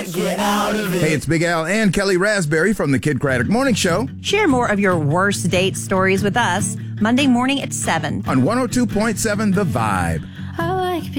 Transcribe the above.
get out of it. Hey, it's Big Al and Kelly Raspberry from the Kid Craddock Morning Show Share more of your worst date stories with us Monday morning at 7 on 102.7 The Vibe.